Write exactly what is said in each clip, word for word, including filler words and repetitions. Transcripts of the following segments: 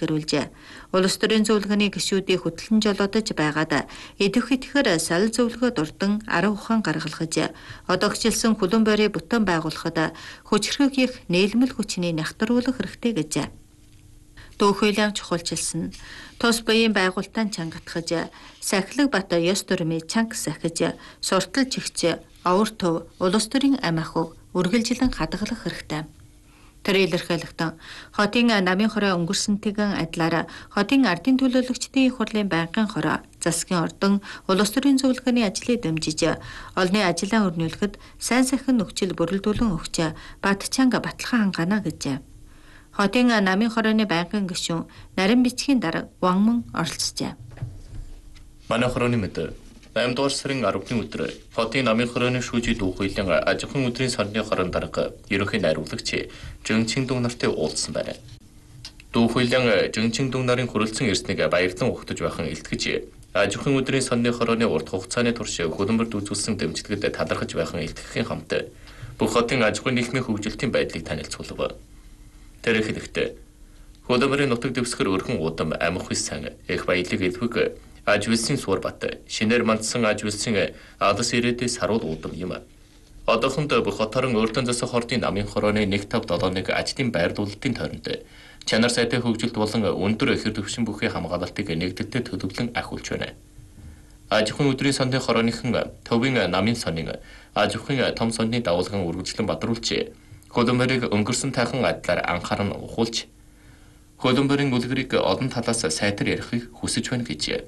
илэрхийлжээ. Улс төрийн зөвлөгөөний гишүүдийг хөтлөн жолоодож байгаад идэвхтэйгээр салил зөвлөгөө дурдан арга ухаан гаргалгаж одоогчлсон хөлөн борийг бүтэн байгуулахад хүчрхэг нээлмэл хүчний нягтруулах хэрэгтэй гэжээ. Дүүхөйлөн чухалчилсан тус буян байгуултаан чангатгаж сахилэг бат ёс төрмийн чанга сахиж суртал чигч овор төв улс төрийн ам ахуйг үргэлжилэн хадгалах хэрэгтэй. Тэр илэрхийлэгтэн хотын намын хороо өнгөрсөнтэйгэн адилаар хотын ардын төлөөлөгчдийн их хурлын байнгын хороо засгийн ордон улс төрийн зөвлөгөөний ажлыг дэмжиж олонний ажлаа өрнүүлэхэд сайн сайхан нөхцөл бүрэлдүүлэн өгч бат чанга баталхан хангаана гэжээ. Хотын намын хорооны байнгын гишүүн нарийн бичгийн дарга Ванман оролцжээ. Манай хорооны мэд наймд дугаар сарын аравны өдөр хотын намын хорооны шүүжид дүүхөйлөн ажихын өдрийн сарны хорон дарга ерөнхий найруулагч Жинчин Дүн нартай уулзсан байна. Дүүхөйлөн Жинчин Дүн нарын хүрэлцэн ирснийг баярлан ухтаж байхан илтгэж ажихын өдрийн сарны хорооны урт хугацааны турш хөлбөмбөрд үзүүлсэн дэмжлэгэд талархаж байхан илтгэхийн хамт бүх хотын ажихын нийгмийн хөгжилтийн байдлыг танилцуулав. Тэр ихэвчлэн хөлбөмбөрийн нутаг дэвсгэр өрхөн удам амх хис сан их баялаг илвэг Ажвилсын Суурбат шинээр мандсан Ажвилсын Адас ирээдээ саруул уудам юм. Одоохонд бүх хоторон өөртөө засах хордын намын хорооны нэг тав долооныг ажлын байрлуулалтын тойронд чанар сайтай хөгжилт болон өндөр ихэр төвшин бүхий хамгаалалтыг нэгдэлтэй төлөвлөн ахиулж байна. Ажихын өдрийн сандын хорооныхан төвийн намын сонин ажихын том сонны дагуулган үргэлжлэн бадруулж хөлбөмбөрийг өнгөрсөн тайхан адилаар анхааран ухуулж хөлбөмбөрийн үлгэрийг олон талаас сайтар ярихыг хүсэж байна гэж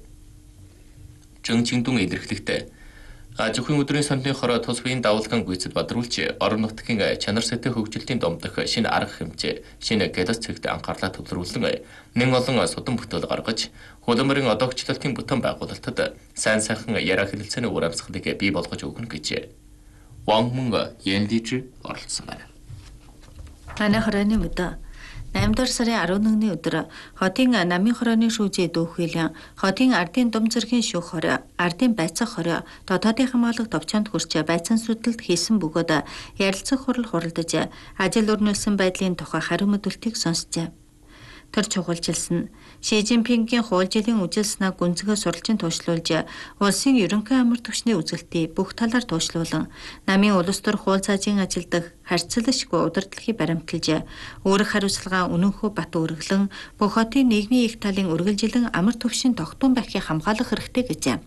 Жинчин Дүн илэрхийлэхдээ ажихын өдрийн сандны хороо тус буян давалгаан гүйцэд бадруулж орон нутгийн чанар сайтай хөгжилтийн домдох шинэ арга хэмжээ, шинэ гэлэс цэгт анхаарлаа төвлөрүүлэн нэн олон судан бүтээл гаргаж хөлбөмбөрийн одоогчлалтын бүтэн байгуулалтад сайн сайхан яриа хэлэлцээний үр амьсгалыг бий болгож өгнө гэж Ванман Янлиж оролцсон байна. Манай хорооны мэдээ наймд дугаар сарын арваны өдөр хотын намын хорооны шүүжээ дүүхөйлөн хотын ардын дум зэргийн шүүх хороо, ардын байцаах хороо, дотоодын хамгаалалт товчонд хүрч байцаан судалд хийсэн бөгөөд ярилцах хурал хуралдаж ажил өрнүүлсэн байдлын тухай хариу мэдүүлтийг сонссжээ. Тэр чухалчилсан Ши Жинпингийн хууль жилийн үжил санааг гүнзгий суралцын туушлуулж улсын ерөнхий амар түвшний үзэлтийг бүх талаар туушлуулан намын улс төр хууль цаажийн ажилдах харьцалшгүй удирдлагыг баримталж өөрөх хариуцлагаа үнэнхүү бат өргөлөн бүх хотын нийгмийн их талын үргэлжилэн амар түвшин тогтун байхыг хамгаалах хэрэгтэй гэжээ.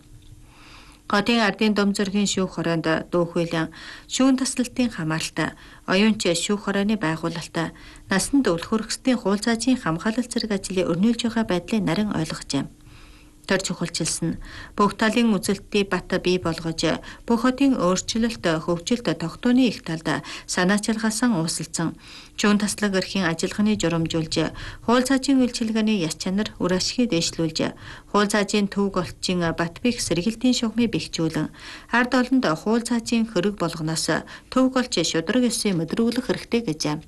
Хотын ардын дом зэргийн шүүх хороонд дүүхөйлөн шүүн таслалтын хамааралтай оюунч шүүх хорооны байгуулалт насанд өлхөрөхсдийн хууль цаажийн хамгаалалт зэрэг ажлыг өрнүүлж байгаа байдлыг нарийн ойлгожээ. Тэр чухалчилсан бүх талын үзэлтийг бат бий болгож бүх хотын өөрчлөлт хөгжилт тогтооны их талд санаачилгаасан уусалсан шүүн таслаг эрхийн ажиллагааны журамжуулж хууль цаажийн үйлчилгээний яс чанар үр ашгийг дэвшлүүлж хууль цаажийн төв голчийн бат бих сэргээлтийн шугамыг бэхжүүлэн ард олонд хууль цаажийн хөрөг болгоноос төв голч шудраг ёсыг мэдрүүлэх хэрэгтэй гэжээ.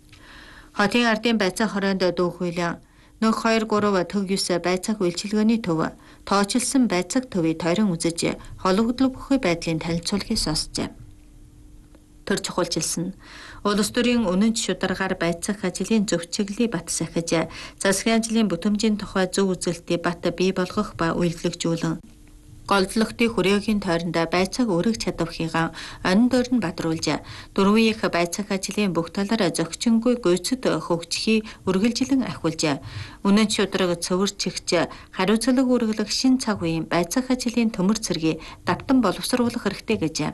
Хотын ардын байцаах хороонд дүүхөйлөн Нөх хоёр гурав төв юус байцаах үйлчилгээний төв тоочилсан байцаах төвийг тойрон үзэж хологдлог бүхий байдлын танилцуулгыг сонссжээ. Тэр чухалчилсан улс төрийн үнэн шударгаар байцаах ажлын зөв чиглэлийг бат сахиж засгийн ажлын бүтэмжийн тухай зөв үзэлтийг бат бий болгох ба үйлдвэрлэжүүлэн голдлогтын хүрээгийн тойронд байцааг өргөх чадвархыгаа онин доор нь бадруулж дөрвөн их байцаах ажлын бүх талаар зохицонгүй гүйцэд хөгжихийг үргэлжилэн ахиулж үнэн шударга цөвөр чигч хариуцлага үргэлэх шин цаг үеийн байцаах ажлын төмөр цэргийг давтан боловсруулах хэрэгтэй гэжээ.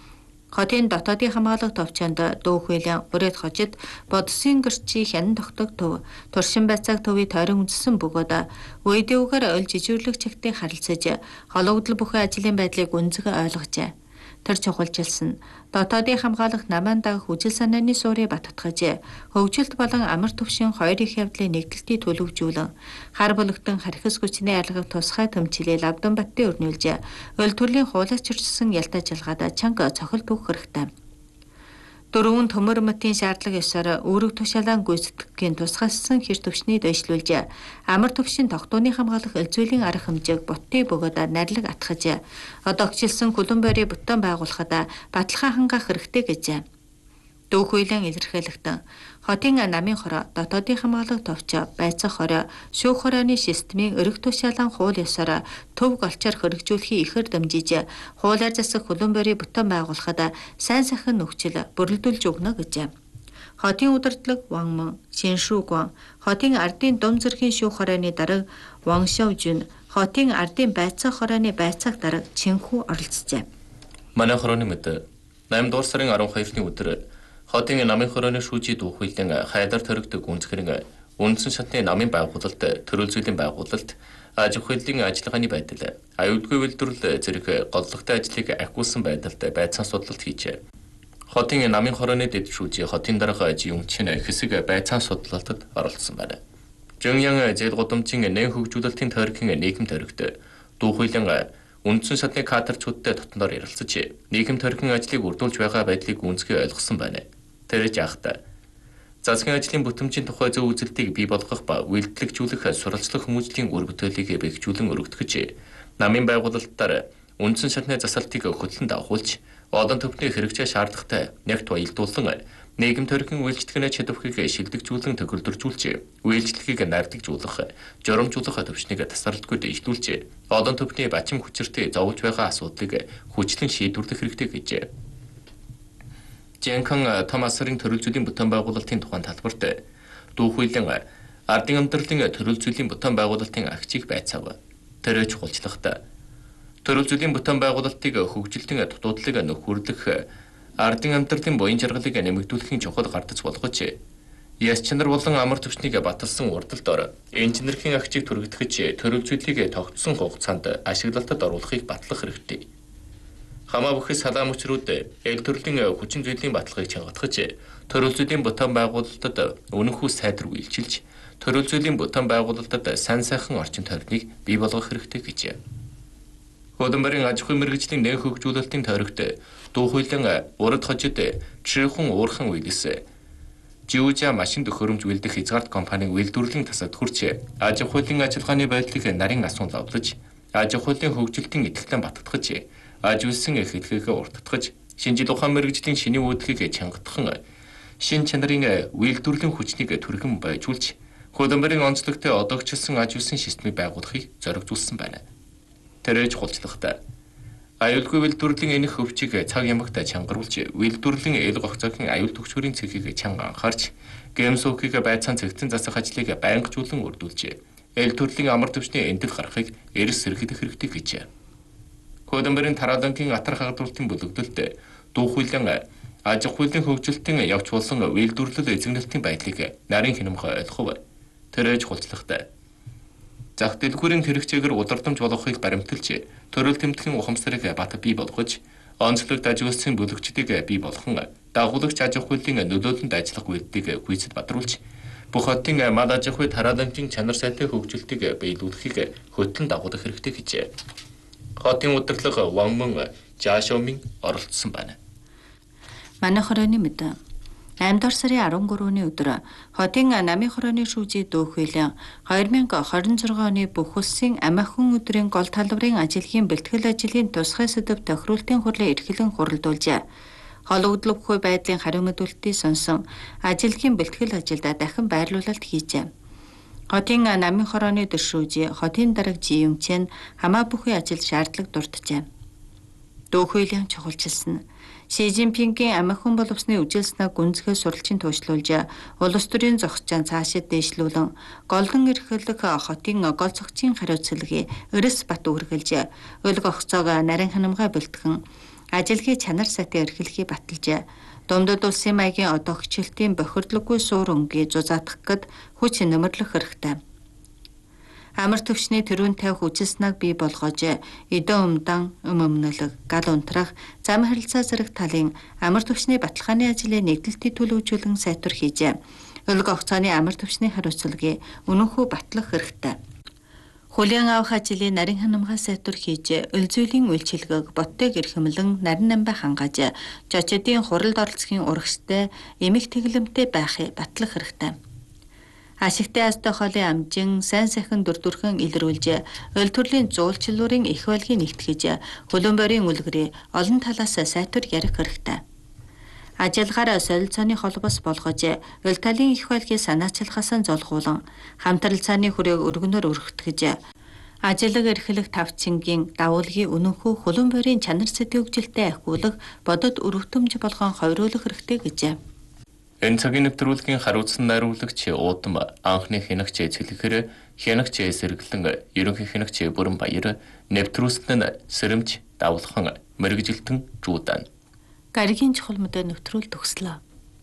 Хотын дотоодын хамгаалалт товчонд дүүхөйлөн бүрээд хожид бодсын гэрчи хянан тогтог төв туршин байцааг төвийг тойрон үзсэн бөгөөд үедэвгээр ойл жижирлэг чигтээ харилцаж хологдол бүхэн ажлын байдлыг гүнзгий ойлгожээ. Тэр чухалчилсан дотоодын хамгаалах намаан дагах үжил санааны суурийг баттгаж хөгжилт болон амар түвшин хоёр их явдлын нэгдэлтийг төлөвжүүлэн хар бүлэгтэн харьхас хүчний алгав тусгай төмчлээ лавдан баттын өрнүүлж ойл төрлийн хуулиас чирчсэн ялтаа жилгаад чанга цохилт өгөх хэрэгтэй. Дөрвөн төмөр мөтийн шаардлага ёсоор үүрэг тушаалан гүйцэтгэхийн тусгайлсан хэр төвшний дэвшлүүлж амар төвшин тогтооны хамгаалах элзүүлийн арга хэмжээг бутыг бөгөөд нарилаг атгаж одоогчлсон хөлөн борийг бүтэн байгуулахад баталгаа хангаах хэрэгтэй гэжээ. Дүүхөйлөн илэрхийлэгтэн хотын намын хороо, дотоодын хамгаалалт товчоо, байцах хороо, шүүх хорооны системийн өргөх тушаалан хууль ёсоор төв голчоор хөргөжүүлэхийг ихэр дамжиж, хуулиар засах хөлөн борийг бүтэн байгуулахад сайн сайхан нөхцөл бүрэлдүүлж өгнө гэж. Хотын удирдлага Ванман, Шиншүүгван, хотын ардын дум зэргийн шүүх хорооны дарга Ван Шаожун, хотын ардын байцах хорооны байцаах дарга Чинхүү оролцжээ. Манай хорооны мэд наймд дугаар сарын арван хоёрны өдөр хотын намын хорооны шүүжийн дуухийлэн хайдар төрөгдөг гүнзгэрэн үндсэн шатны намын байгуулалт, төрөл зүйлийн байгуулалт, аж ахуйлын ажиллагааны байдал, аюулгүй үйлдвэрлэл зэрэг голлогтой ажлыг ахиулсан байдалд байцаан судлалт хийжээ. Хотын намын хорооны дэд шүүжийн хотын дарга Жиюнчин хэсэг байцаан судлалтад оролцсон байна. Жиньян зээл гудамжийн нэн хөгжүүлэлтийн тойргийн нийгэм тойрогт дуухийлэн үндсэн шатны кадрчуудтай дотноор ярилцаж нийгэм тойргийн ажлыг үрдүүлж байгаа байдлыг гүнзгий ойлгосон байна. Тэр жаахта засгийн ажлын бүтэмжийн тухай зөв үзэлтийг бий болгох ба үйлдэлжүүлэх суралцлах хүмүүжлийн үр бүтээлийг бэхжүүлэн өргөдгөж, намын байгуулалтаар үндсэн шатны засалтыг хөтлөн дагуулж, олон төвхний хэрэгцээ шаардлагатай нягт баялдуулан нийгэм тойргийн үйлчлэгнээ чадварыг шилдэгжүүлэн төгөлдржүүлж, үйлчлэгийг найрдагжуулах, журамжуулах төвчнийг тасралтгүй дэвшлүүлж, олон төвхний бачим хүчиртэй зовж байгаа асуудлыг хүчлэн шийдвэрлэх хэрэгтэй гэжээ. Жэнхан Томасрын төрөл зүйлийн бүтэн байгуулалтын тухайн талбарт дуухийлэн ардын амьдралын төрөл зүйлийн бүтэн байгуулалтын агчийг байцаав. Тэр чухалчлагтай төрөл зүйлийн бүтэн байгуулалтыг хөгжилтийн дутуудлыг нөхөрлөх, ардын амьдралын буян жаргалыг нэмэгдүүлэхийн чухал гардаж болгож, яс чанар болон амар түвшнийг баталсан урдалд ор инженерийн агчийг түргэгдэж, төрөл зүйлийг тогтсон хугацаанд ашиглалтад оруулахыг батлах хэрэгтэй. Хамаа бүхэл салаам өчрүүд эл төрлийн хүчин зүйлийн баталгааг чангатгаж, төрөл зүйлийн бүтэн байгуулалтад үнэнхүү сайдар үйлчилж, төрөл зүйлийн бүтэн байгуулалтад сайн сайхан орчин тойрныг бий болгох хэрэгтэй гэж. Хөдөлмөрийн аж ахуйн мэргэжлийн нэн хөгжүүлэлтийн тойрогт дуухийлэн урд хожид чихэн уурхан үйлс Жиужа машин төхөөрөмж үйлдэх хязгаарт компанийн үйлдвэрлэлийн тасад хүрч аж ахуйн ажиллагааны байдлыг нарийн асуун лавлаж, аж ахуйн хөгжилтийн итгэлтэй баттгаж, аж үйлсэн эхлэхийг уртдгаж, шинжил ухаан мэргэжлийн шинийн үүдхийг чангатхан, шин чанарын үйлдвэрлэлийн хүчнийг түргэн байжуулж, хөдөлмөрийн онцлогтой одоогчлсон аж үйлсэн системийг байгуулахыг зоригжуулсан байна. Тэр чухалчлагатай аюулгүй үйлдвэрлэлийн энэх хөвчийг цаг ямагт чангаруулж, үйлдвэрлэлийн эл гогцоогийн аюул төгчөрийн цэгийг чанга анхаарч, гэмсүүхийг байцаан цэгцэн засах ажлыг байнгажуулан үрдүүлж, эл төрлийн амар түвшний эндэл гарахыг эрс сэргийлэх хэрэгтэй гэж. Хөдөлмөрийн тараалангийн атар хагадуултын бүлэгдэлд дуухийлэн аж ахуйн хөгжилтийн явж болсон үйлдвэрлэл эзэмнэлтийн байдлыг нарийн хянамга ойлгох. Тэр чухалчлагатай зах дэлгүүрийн хэрэгцээгээр удирдамж болгохыг баримталж, төрөл тэмдгийн ухамсарыг бат бий болгож, онцлогт аж үйлсийн бүлэгчдийг бий болгон, дагуулагч аж ахуйн нөлөөлөлд ажиллах үйлдэлийг гүйцэд бадруулж, бүх хотын мал аж ахуй тараалангийн чанар сайтай хөгжилтийг биелүүлэхийг хөтлөн дагуулах хэрэгтэй гэж. Хотын удирдлага Ванман Жашомин оролцсон байна. Манай хорооны мэд наймд дугаар сарын арван гурваны өдөр хотын намын хорооны шүүжийн дуухийлэн хоёр мянга хорин зургаан оны бүх улсын амиахан өдрийн гол талбарын ажлын бэлтгэл ажлын тусгай сэдэв тохируултын хурлын эрхлэн хуралдуулжээ. Хологдлог буй байдлын хариу мэдүүлэлтийг сонсон ажлын бэлтгэл ажилдаа дахин байрлуулалт хийжээ. Хотын намын хорооны дэвшүүжийн хотын дарга Жиюнчин хамаа бүхий ажил шаардлага дурджээ. Дуухийлэн чухалчилсан Ши Жинпингийн амиахан боловсны үжилснээ гүнзгий суралцын туушлуулж, улс төрийн зохицон цаашид дээшлүүлэн, голдон эрхлэх хотын гол зохицын хариуцлагыг эрс бат үргэлж, өл гогцоог нарийн ханамгай бэлтгэн, ажилгийн чанар сайтай эрхлэхийг баталж, дундад улсын маягийн одоогчлтын бохирдлоггүй суур өнгийг зузаатах гэд хүч нэмэрлэх хэрэгтэй. Амар төвчний төрүүн тавих үжилснэг бий болгож, эдэн умдан, өм өмнөлөг, гал унтрах, зам харилцаа зэрэг талын амар төвчний баталгааны ажлыг нэгдэлтийн төлөвлөжүүлэн сайтар хийжээ. Өлг огцооны амар төвчний хариуцлагыг үнэнхүү батлах хэрэгтэй. Хүлээн авах ажлыг нарийн ханамгай сайтар хийж, өл зүйлийн үйлчилгээг боттыг эрхэмлэн нарийн намбай хангааж, жочдын хуралд оролцохын урагштай, эмх тэглэмтэй байхыг батлах хэрэгтэй. Ашигтай астай хоолын амжин сайн сайхан дүрдүрхэн илрүүлж, өл төрлийн зуулчлуурын их байлгийг нэгтгэж, хөлөн борийн үлгэрийг олон талаас сайтар ярих хэрэгтэй. Ажиллагаараа солилцооны холбоос болгож Италийн их байлгийн санаачилгаас нь золгуулан хамтралцааны хүрээг өргөнөөр өргөтгөж ажлыг эрхлэх тавцингийн давуулгын үнэнхүү хулан борийн чанар сэтгэвжилтэй ахиулах бодод өрөвтөмж болгон хойруулах хэрэгтэй гэжээ. Энэ цагийн нэвтрүүлгийн хариуцсан найруулагч Уудам анхны хянагч цэлэхэр хянагч сэргэлэн ерөнхий хянагч Бүрэн Баяр нэвтрүүлсэн нь сэрэмж давлхан мэрэгжилтэн жуудан. Гаригийн чухал мэдээ нэвтрүүл төгслөө.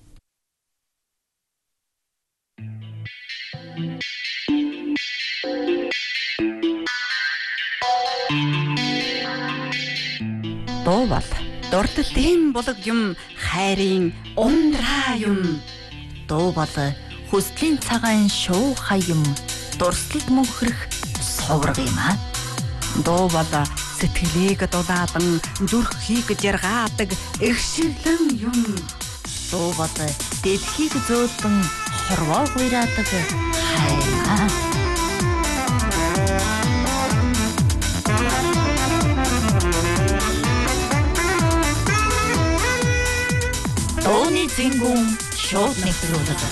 Дуу бол дурдд дэм булаг юм, хайрын ундраа юм. Дуу бол хүслийн цагаан шуу хай юм, дурсгалд мөнхрөх сувраг юм аа. Дуу бол сэтгэлийг дулаадан зүрхийг жаргаадаг эршилэн юм. Дуу бол дэлхийг зөөлөн хорвоо гуйраадаг хайр аа. Дууны зингүүн шууд нэвтрүүлэг.